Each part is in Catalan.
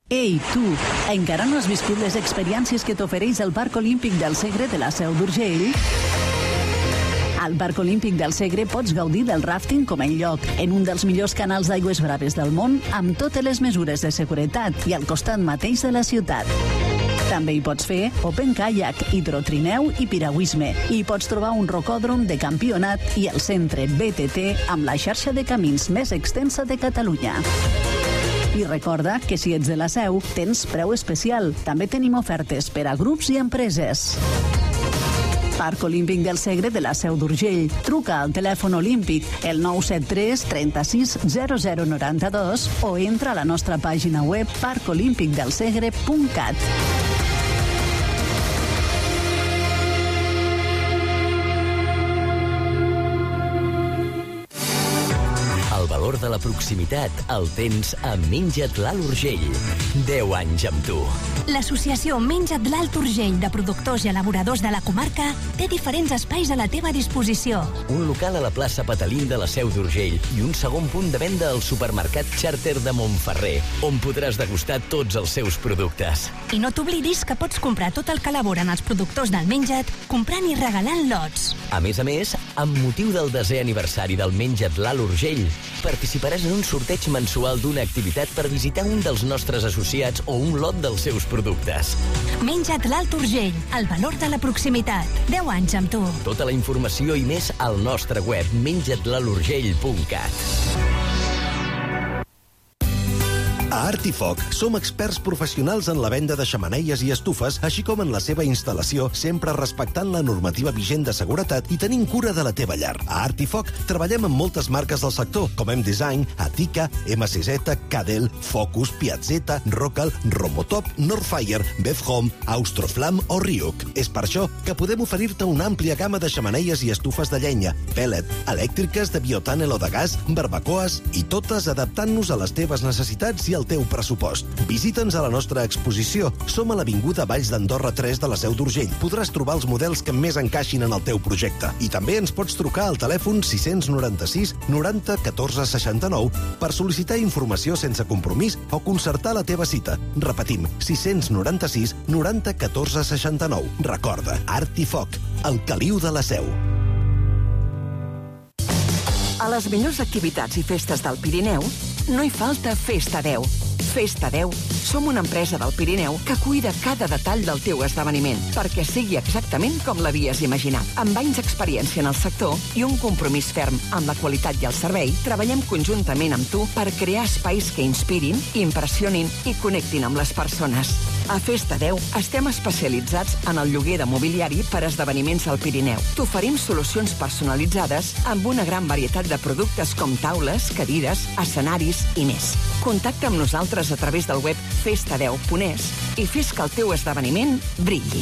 Ei, tu, encara no has viscut les experiències que t'ofereix el Parc Olímpic del Segre de la Seu d'Urgell? Al Parc Olímpic del Segre pots gaudir del ràfting com enlloc, en un dels millors canals d'aigües braves del món, amb totes les mesures de seguretat i al costat mateix de la ciutat. També hi pots fer open kayak, hidrotrineu i piragüisme. I pots trobar un rocòdrom de campionat i el centre BTT amb la xarxa de camins més extensa de Catalunya. I recorda que si ets de la Seu, tens preu especial. També tenim ofertes per a grups i empreses. Parc Olímpic del Segre de la Seu d'Urgell. Truca al telèfon olímpic el 973 36 0092 o entra a la nostra pàgina web parcolimpicdelsegre.cat. El valor de la proximitat el tens a Menja't l'Alt Urgell. 10 anys amb tu. L'associació Menja't l'Alt Urgell de productors i elaboradors de la comarca té diferents espais a la teva disposició. Un local a la plaça Patalín de la Seu d'Urgell i un segon punt de venda al supermercat Charter de Montferrer, on podràs degustar tots els seus productes. I no t'oblidis que pots comprar tot el que elaboren els productors del Menja't comprant i regalant lots. A més, amb motiu del 10è aniversari del Menja't l'Alt Urgell, participaràs en un sorteig mensual d'una activitat per visitar un dels nostres associats o un lot dels seus productes. Menja't l'Alt Urgell, el valor de la proximitat. 10 anys amb tu. Tota la informació i més al nostre web menjatlalturgell.cat. A Artifoc som experts professionals en la venda de xemeneies i estufes, així com en la seva instal·lació, sempre respectant la normativa vigent de seguretat i tenint cura de la teva llar. A Artifoc treballem amb moltes marques del sector, com M-Design, Atica, MCZ, Cadel, Focus, Piazzetta, Rocal, Romotop, Northfire, Bevhome, Austroflam o Ryuk. És per això que podem oferir-te una àmplia gamma de xemeneies i estufes de llenya, pellet, elèctriques de biotànel o de gas, barbacoes i totes adaptant-nos a les teves necessitats i al teu pressupost. Visita'ns a la nostra exposició. Som a l'Avinguda Valls d'Andorra 3 de la Seu d'Urgell. Podràs trobar els models que més encaixin en el teu projecte. I també ens pots trucar al telèfon 696 90 14 69 per sol·licitar informació sense compromís o concertar la teva cita. Repetim, 696 90 14 69. Recorda, Artifoc, el caliu de la Seu. A les millors activitats i festes del Pirineu no hi falta Festa 10. Festa 10 som una empresa del Pirineu que cuida cada detall del teu esdeveniment perquè sigui exactament com l'havies imaginat. Amb anys d'experiència en el sector i un compromís ferm amb la qualitat i el servei, treballem conjuntament amb tu per crear espais que inspirin, impressionin i connectin amb les persones. A Festa 10 estem especialitzats en el lloguer de mobiliari per a esdeveniments al Pirineu. T'oferim solucions personalitzades amb una gran varietat de productes com taules, cadires, escenaris i més. Contacta amb nosaltres a través del web festa10.es i fes que el teu esdeveniment brilli.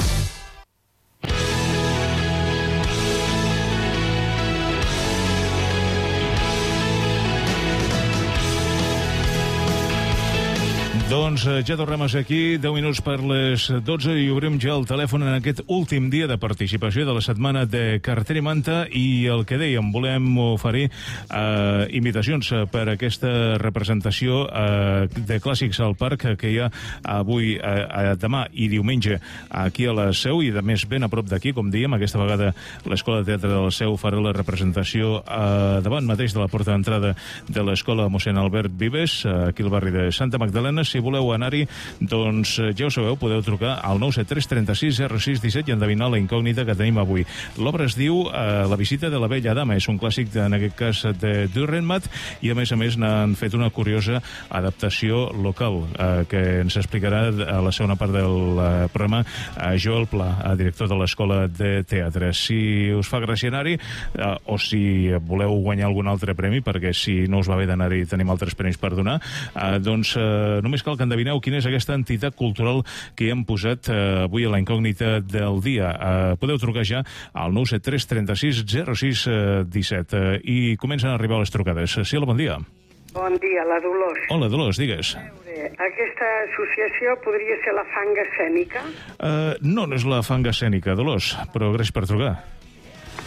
Doncs ja tornem a ser aquí, 10 minuts per les 12 i obrim ja el telèfon en aquest últim dia de participació de la setmana de Cartera i Manta i el que dèiem, volem oferir invitacions per aquesta representació de clàssics al parc que hi ha avui, demà i diumenge aquí a la Seu i a més ben a prop d'aquí, com dèiem, aquesta vegada l'Escola de Teatre de la Seu farà la representació davant mateix de la porta d'entrada de l'Escola Mossèn Albert Vives, aquí al barri de Santa Magdalena. Si voleu anar-hi, doncs ja ho sabeu, podeu trucar al 973 36 06 17 i endevinar la incògnita que tenim avui. L'obra es diu La visita de la vella dama, és un clàssic, en aquest cas, de Dürrenmatt, i a més n'han fet una curiosa adaptació local, que ens explicarà a la segona part del programa Joel Pla, director de l'Escola de Teatre. Si us fa gràcia anar-hi, o si voleu guanyar algun altre premi, perquè si no us va bé d'anar-hi tenim altres premis per donar, doncs només cal que endevineu quina és aquesta entitat cultural que hi hem posat avui a la incògnita del dia. Podeu trucar ja al 973 36 06 17 i comencen a arribar les trucades. Sí, hola, bon dia. Bon dia, la Dolors. Hola, Dolors, digues. Aquesta associació podria ser la Fanga Escènica? No és la Fanga Escènica, Dolors, però gràcies per trucar.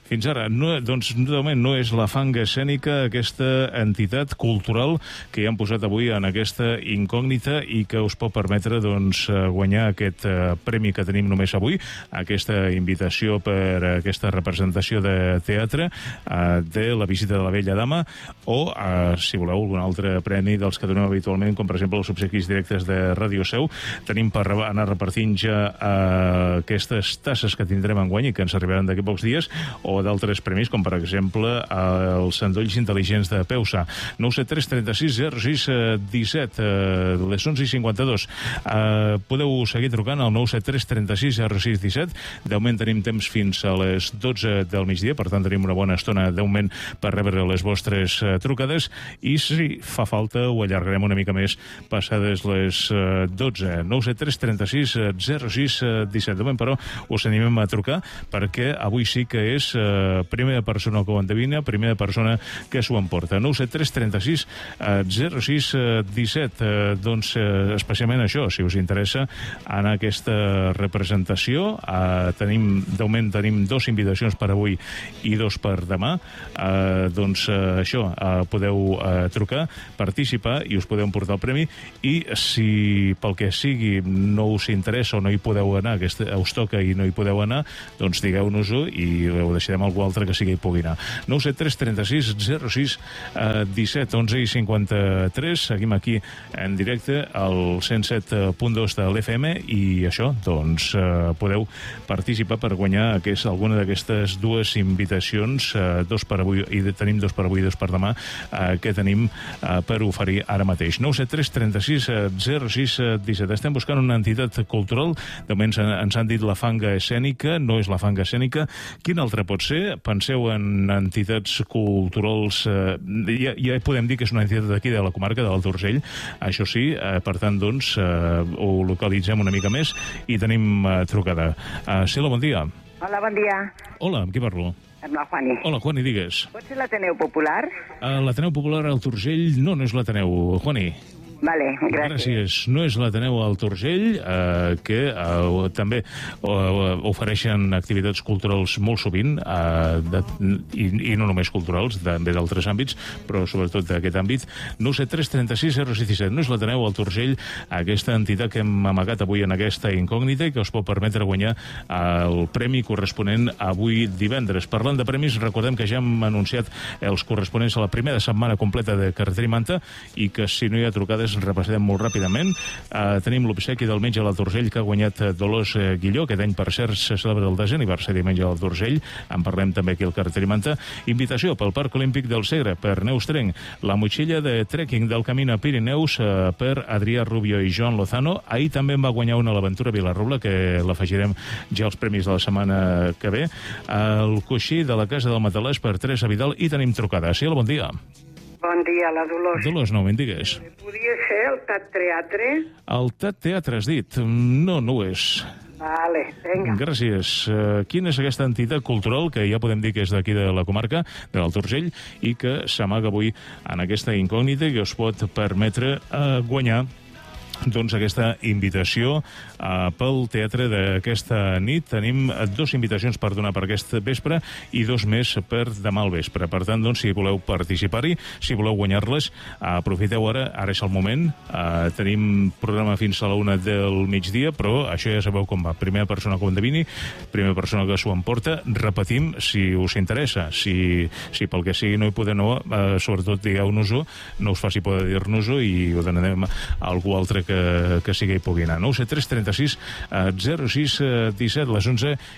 Fins ara, doncs, de moment no és la Fanga Escènica, aquesta entitat cultural que ja han posat avui en aquesta incògnita i que us pot permetre doncs, guanyar aquest premi que tenim només avui, aquesta invitació per aquesta representació de teatre de La visita de la vella dama, o, si voleu, algun altre premi dels que donem habitualment, com per exemple els obsequis directes de Ràdio Seu. Tenim per anar repartint ja aquestes tasses que tindrem enguany i que ens arribaran d'aquí pocs dies, o d'altres premis, com per exemple els endolls intel·ligents de Peusa. 973 36 06 17, les 11:52. Podeu seguir trucant al 973 36 06 17. De moment tenim temps fins a les 12 del migdia, per tant tenim una bona estona de moment per rebre les vostres trucades, i si fa falta ho allargarem una mica més passades les 12. 973 36 06 17. De moment, però, us animem a trucar perquè avui sí que és primera persona que ho endevina, primera persona que s'ho emporta. 973 36 06 17. Doncs especialment això, si us interessa anar a aquesta representació. De moment tenim 2 invitacions per avui i 2 per demà. Doncs això, podeu trucar, participar i us podeu emportar el premi, i si pel que sigui no us interessa o no hi podeu anar, us toca i no hi podeu anar, doncs digueu-nos-ho i ho deixarem algú altre que sigui hi pugui anar. 973 36 06 17, 11:53. Seguim aquí en directe al 107.2 de l'FM, i això, doncs, podeu participar per guanyar alguna d'aquestes 2 invitacions, 2 per avui, i tenim 2 per avui i 2 per demà, que tenim per oferir ara mateix. 973 36 06 17. Estem buscant una entitat cultural. De moment ens han dit la Fanga Escènica, no és la Fanga Escènica. Quin altre pot ser? Penseu en entitats culturals, ja podem dir que és una entitat d'aquí de la comarca de l'Alt Urgell, això sí, per tant, doncs, ho localitzem una mica més i tenim trucada. Cela, bon dia. Hola, bon dia. Hola, amb qui parlo? Amb la Juani. Hola, Juani, digues. Pot ser l'Ateneu Popular? L'Ateneu Popular Alt Urgell no és l'Ateneu, Juani. Vale, gràcies. No és l'Ateneu Alt Urgell, que també ofereixen activitats culturals molt sovint, i no només culturals, també d'altres àmbits, però sobretot d'aquest àmbit. 973 36 06 17. No és l'Ateneu Alt Urgell, aquesta entitat que hem amagat avui en aquesta incògnita i que us pot permetre guanyar el premi corresponent avui divendres. Parlant de premis, recordem que ja hem anunciat els corresponents a la primera setmana completa de Carretera i Manta, i que si no hi ha trucades repassarem molt ràpidament. Tenim l'obsequi del metge a l'Alt Urgell, que ha guanyat Dolors Guilló. Aquest any, per cert, se celebra el 10è aniversari del metge a l'Alt Urgell. En parlem també aquí al Carretera i Manta. Invitació pel Parc Olímpic del Segre per Neus Trenc. La motxilla de trekking del Camí a Pirineus per Adrià Rubio i Joan Lozano. Ahir també en va guanyar una a l'Aventura Vilarrobla, que l'afegirem ja als premis de la setmana que ve. El coixí de la Casa del Matalàs per Teresa Vidal, i tenim trucada. Sí, bon dia. Bon dia, la Dolors. Dolors, no, me'n digues. Podria ser el TAT Teatre? El TAT Teatre, has dit? No, no ho és. Vale, vinga. Gràcies. Quina és aquesta entitat cultural, que ja podem dir que és d'aquí de la comarca, de l'Alt Urgell, i que s'amaga avui en aquesta incògnita i que us pot permetre guanyar doncs aquesta invitació pel teatre d'aquesta nit? Tenim 2 invitacions per donar per aquest vespre i 2 més per demà al vespre. Per tant, doncs, si voleu participar-hi, si voleu guanyar-les, aprofiteu ara és el moment. Tenim programa fins a la 1 del migdia, però això ja sabeu com va. Primera persona que ho endevini, primera persona que s'ho emporta. Repetim, si us interessa. Si pel que sigui no hi podeu anar, sobretot digueu-nos-ho, no us faci por de dir-nos-ho, i ho donarem a algú altre que sigui hi pugui anar. 973 36 06 17, les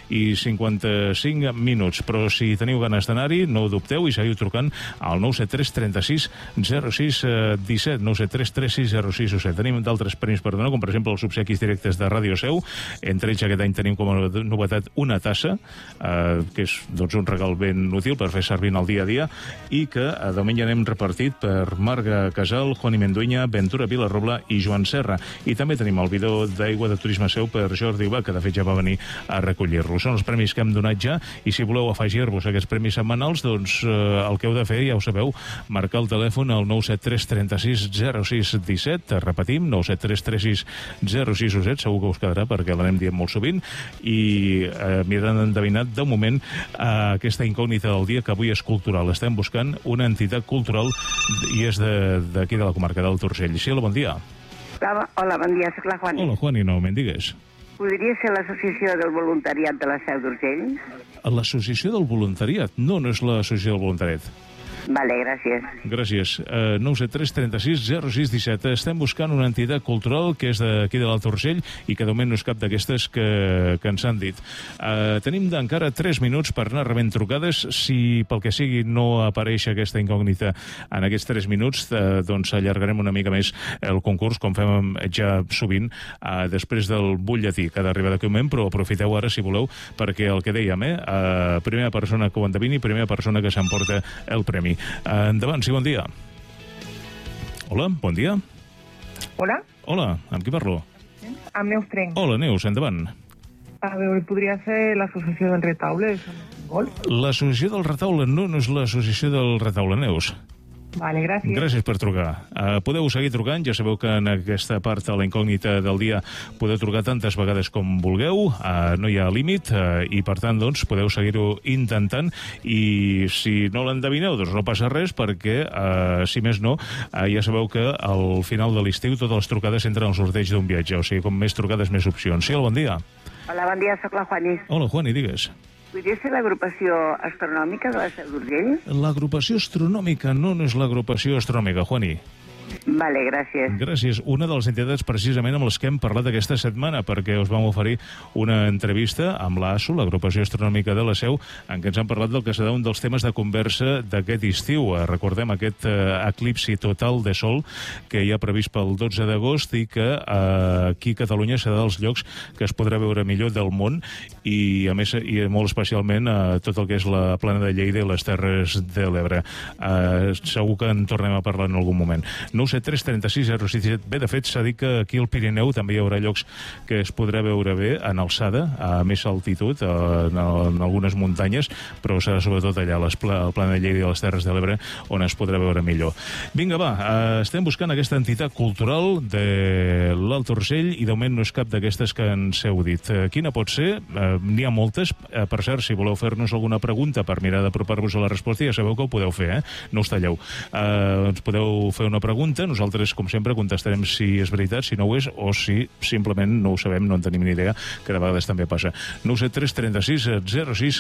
11:55. Però si teniu ganes d'anar-hi, no ho dubteu i seguiu trucant al 973 36 06 17, 973 36 06 17. Tenim d'altres premis per donar, com per exemple els obsequis directes de Ràdio Seu. Entre ells aquest any tenim com a novetat una tassa, que és doncs un regal ben útil per fer servir en el dia a dia, i que de moment ja n'hem repartit per Marga Casal, Juani Menduenya, Ventura Vilarrobla i Joan Serra. Terra. I també tenim el bidó d'aigua de Turisme Seu per Jordi Ubach, que de fet ja va venir a recollir-lo. Són els premis que hem donat ja, i si voleu afegir-vos a aquests premis setmanals, doncs el que heu de fer, ja ho sabeu, marcar el telèfon al 973 36 06 17, repetim, 973 36 06 17, segur que us quedarà perquè l'anem dient molt sovint, i m'han endevinat de moment aquesta incògnita del dia, que avui és cultural. Estem buscant una entitat cultural i és d'aquí de la comarca del Urgell. Sí, hola, bon dia. Hola, bon dia, soc la Juani. Hola, Juani, novament, digues. Podria ser l'associació del voluntariat de la Seu d'Urgell? L'associació del voluntariat? No, no és l'associació del voluntariat. Vale, gràcies. Gràcies. 973 36 06 17. Estem buscant una entitat cultural que és d'aquí de l'Alt Urgell i que de moment no és cap d'aquestes que ens han dit. Tenim encara 3 minuts per anar rebent trucades. Si pel que sigui no apareix aquesta incògnita en aquests 3 minuts, doncs allargarem una mica més el concurs, com fem ja sovint, després del butlletí, que ha d'arribar d'aquí un moment, però aprofiteu ara, si voleu, perquè el que dèiem, primera persona que ho endevini, primera persona que s'emporta el premi. Endavant, sí, bon dia. Hola, bon dia. Hola. Hola, amb qui parlo? Amb Neus Trenc. Hola, Neus, endavant. A veure, podria ser l'associació del retaule? L'associació del retaule no és l'associació del retaule, Neus. Vale, gràcies. Gràcies per trucar. Podeu seguir trucant, ja sabeu que en aquesta part de la incògnita del dia podeu trucar tantes vegades com vulgueu, no hi ha límit, i per tant, doncs, podeu seguir-ho intentant, i si no l'endevineu, doncs no passa res, perquè, si més no, ja sabeu que al final de l'estiu totes les trucades entren al sorteig d'un viatge, o sigui, com més trucades, més opcions. Sí, bon dia. Hola, bon dia, soc la Juani. Hola, Juani, digues. Podria ser l'agrupació astronòmica de la Seu d'Urgell? L'agrupació astronòmica no és l'agrupació astronòmica, Juani. Vale, gràcies. Gràcies. Una de les entitats precisament amb les que hem parlat aquesta setmana, perquè us vam oferir una entrevista amb l'ASO, l'Agrupació Astronòmica de la Seu, en què ens han parlat del que serà un dels temes de conversa d'aquest estiu. Recordem aquest eclipsi total de sol que hi ha previst pel 12 d'agost i que aquí a Catalunya serà dels llocs que es podrà veure millor del món, i a més, i molt especialment tot el que és la plana de Lleida i les Terres de l'Ebre. Segur que en tornem a parlar en algun moment. 973 36 06 17. Bé, de fet, s'ha dit que aquí al Pirineu també hi haurà llocs que es podrà veure bé en alçada, a més altitud, en algunes muntanyes, però serà sobretot allà, al Plana de Lleida i a les Terres de l'Ebre, on es podrà veure millor. Vinga, va, estem buscant aquesta entitat cultural de l'Alt Urgell i de moment no és cap d'aquestes que ens heu dit. Quina pot ser? N'hi ha moltes. Per cert, si voleu fer-nos alguna pregunta per mirar d'apropar-vos a la resposta, ja sabeu que ho podeu fer, no us talleu. Ens podeu fer una pregunta, nosaltres, com sempre, contestarem si és veritat, si no ho és, o si simplement no ho sabem, no en tenim ni idea, que de vegades també passa. 973 36 06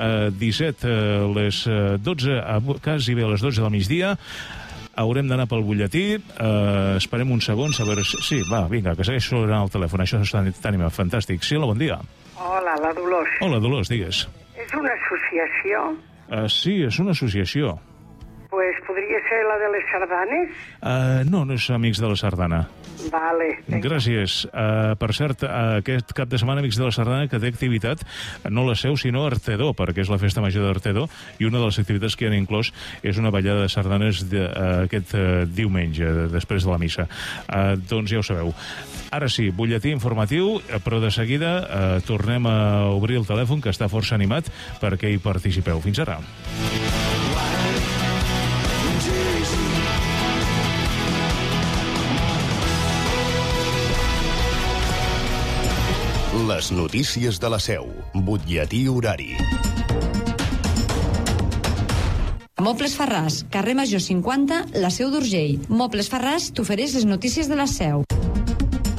17, les 12, quasi bé a les 12 del migdia. Haurem d'anar pel butlletí. Esperem uns segons a veure... Sí, va, vinga, que segueix sonant el telèfon. Això t'anima, fantàstic. Sí, hola, bon dia. Hola, la Dolors. Hola, Dolors, digues. És una associació? Sí, és una associació. Pues podria ser la de les sardanes? No, no és Amics de la Sardana. Vale. Gràcies. Per cert, aquest cap de setmana Amics de la Sardana que té activitat, no la Seu, sinó Artedó, perquè és la festa major d'Artedó, i una de les activitats que han inclòs és una ballada de sardanes aquest diumenge, després de la missa. Doncs ja ho sabeu. Ara sí, butlletí informatiu, però de seguida tornem a obrir el telèfon, que està força animat, perquè hi participeu. Fins ara. Les notícies de la Seu. Butlletí horari. Mobles Farràs, carrer Major 50, la Seu d'Urgell. Mobles Farràs t'ofereix les notícies de la Seu.